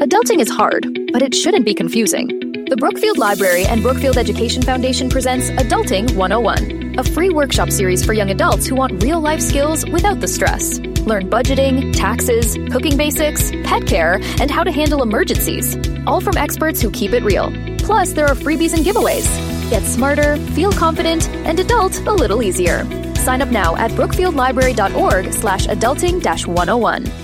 Adulting is hard, but it shouldn't be confusing. The Brookfield Library and Brookfield Education Foundation presents Adulting 101, a free workshop series for young adults who want real-life skills without the stress. Learn budgeting, taxes, cooking basics, pet care, and how to handle emergencies, all from experts who keep it real. Plus, there are freebies and giveaways. Get smarter, feel confident, and adult a little easier. Sign up now at brookfieldlibrary.org/adulting-101.